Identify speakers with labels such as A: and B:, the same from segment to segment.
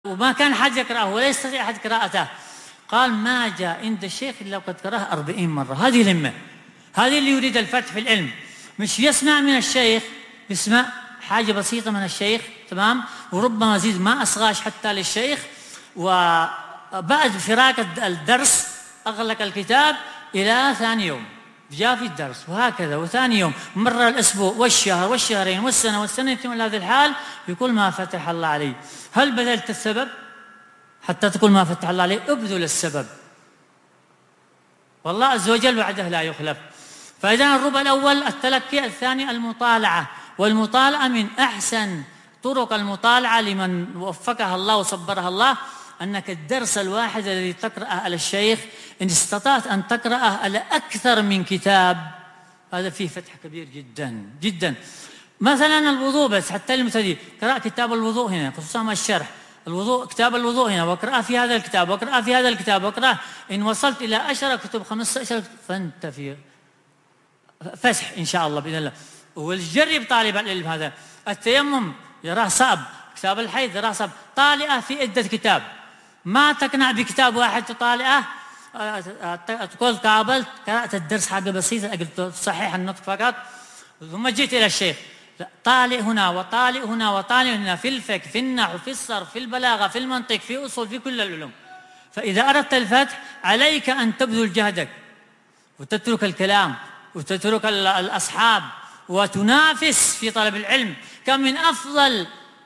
A: وما كان حد يقرأه ولا يستطيع أحد قراءته. قال ما جاء عند الشيخ إلا وقد قرأه 40 مرة. هذه الهمة، هذه اللي يريد الفتح في العلم، مش يسمع من الشيخ، يسمع حاجة بسيطة من الشيخ، تمام، وربما زيد ما أصغاش حتى للشيخ، وبعد فراق الدرس أغلق الكتاب إلى ثاني يوم جاء في الدرس، وهكذا، وثاني يوم مر الأسبوع والشهر والشهرين والسنة والسنتين، إلى هذه الحال يقول ما فتح الله علي. هل بذلت السبب حتى تقول ما فتح الله علي؟ ابذل السبب، والله عز وجل وعده لا يخلف. فإذا الربع الأول التلقي، الثاني المطالعة، والمطالعة من أحسن طرق المطالعة لمن وفقها الله وصبرها الله، أنك الدرس الواحد الذي تقرأه على الشيخ إن استطعت أن تقرأه على أكثر من كتاب، هذا فيه فتح كبير جدا جدا. مثلا الوضوء، بس حتى المبتدئ قرأ كتاب الوضوء هنا، خصوصا مع الشرح، الوضوء كتاب الوضوء هنا، واقرأ في هذا الكتاب، واقرأ في هذا الكتاب، واقرأ. إن وصلت إلى 10 كتب 15 فأنت في فتح إن شاء الله بإذن الله. والجرب طالب العلم هذا، التيمم يراه صعب، كتاب الحيض يراه صعب، طالئه في عدة كتاب، ما تقنع بكتاب واحد تطالئه، تقول قابلت قرأت الدرس حاجة بسيطة تصحح النطق فقط ثم جئت إلى الشيخ، طالئ هنا وطالئ هنا وطالئ هنا، في الفقه، في النحو، في الصرف، في البلاغة، في المنطق، في أصول، في كل العلوم. فإذا أردت الفتح عليك أن تبذل جهدك وتترك الكلام وتترك الأصحاب وتنافس في طلب العلم. كان من أفضل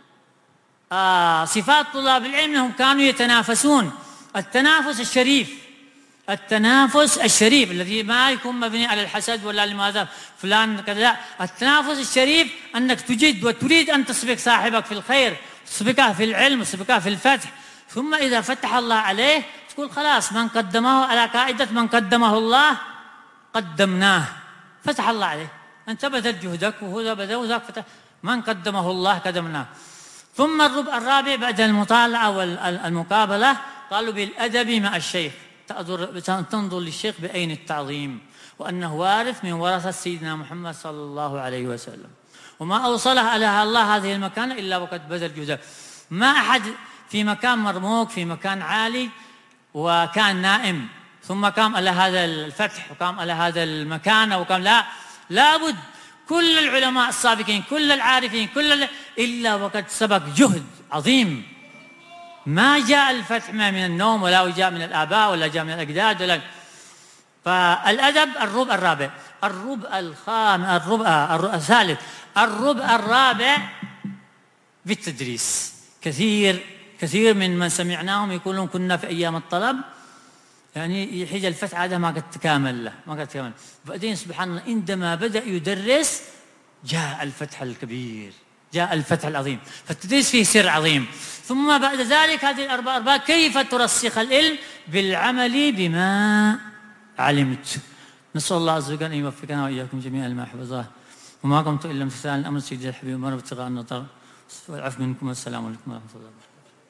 A: صفات طلاب العلم أنهم كانوا يتنافسون، التنافس الشريف، التنافس الشريف الذي ما يكون مبني على الحسد ولا لماذا فلان كذا. التنافس الشريف أنك تجد وتريد أن تسبق صاحبك في الخير، تسبقه في العلم، تسبقه في الفتح، ثم إذا فتح الله عليه تقول خلاص من قدمه على قاعدة من قدمه الله قدمناه، فتح الله عليه، أنت بذلت جهدك وهو بذل وذاك فتح، من قدمه الله قدمناه. ثم الربع الرابع بعد المطالعة والمقابلة قالوا بالأدب مع الشيخ، تنظر للشيخ بعين التعظيم، وأنه وارث من ورثة سيدنا محمد صلى الله عليه وسلم، وما أوصله على الله هذه المكانة إلا وقد بذل جهده. ما أحد في مكان مرموق، في مكان عالي وكان نائم ثم قام على هذا الفتح وقام على هذا المكان وقام، لا، لابد كل العلماء السابقين، كل العارفين، إلا وقد سبق جهد عظيم. ما جاء الفتح ما من النوم، ولا جاء من الآباء، ولا جاء من الأجداد، ولا. فالأدب الربع الرابع. الربع الثالث، الربع الرابع بالتدريس. كثير من سمعناهم يقولون كنا في أيام الطلب، يعني يحيج الفتح هذا ما قد تكامل له، ما قد تكامل. بعدين سبحان الله عندما بدأ يدرس جاء الفتح الكبير، جاء الفتح العظيم، فالتدريس فيه سر عظيم. ثم بعد ذلك هذه الأربعة كيف ترسخ العلم؟ بالعمل بما علمت. نسأل الله عز وجل أن يوفقنا وإياكم جميعا لما حفظه، وما قمت إلا امتثالا لأمر سيدي الحبيب عمر ابتغاء النظر والعفو منكم، والسلام عليكم ورحمة الله وبركاته.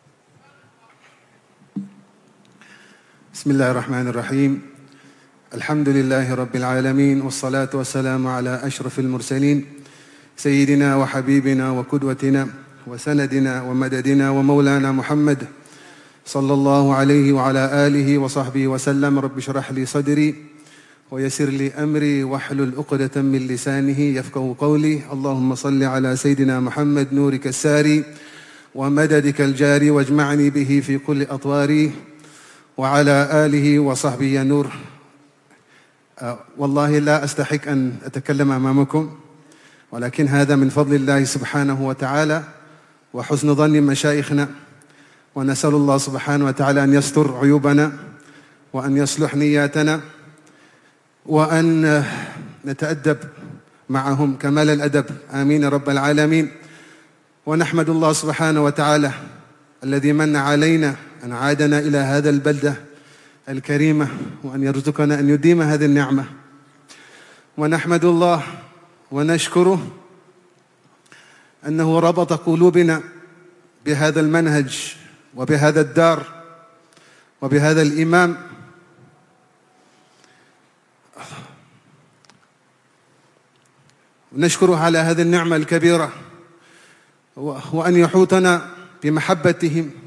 B: بسم الله الرحمن الرحيم. الحمد لله رب العالمين، والصلاة والسلام على أشرف المرسلين سيدنا وحبيبنا وقدوتنا وسندنا ومددنا ومولانا محمد صلى الله عليه وعلى آله وصحبه وسلم. رب اشرح لي صدري ويسر لي أمري واحلل عقدة من لسانه يفقهوا قولي. اللهم صل على سيدنا محمد نورك الساري ومددك الجاري، واجمعني به في كل أطواري، وعلى آله وصحبه يا نور. والله لا أستحق أن أتكلم أمامكم، ولكن هذا من فضل الله سبحانه وتعالى وحسن ظن مشايخنا، ونسأل الله سبحانه وتعالى أن يستر عيوبنا وأن يصلح نياتنا وأن نتأدب معهم كمال الأدب، آمين يا رب العالمين. ونحمد الله سبحانه وتعالى الذي من علينا أن عادنا إلى هذا البلدة الكريمة، وأن يرزقنا أن يديم هذه النعمة. ونحمد الله ونشكره أنه ربط قلوبنا بهذا المنهج وبهذا الدار وبهذا الإمام. نشكره على هذه النعمة الكبيرة، وأن يحوطنا بمحبتهم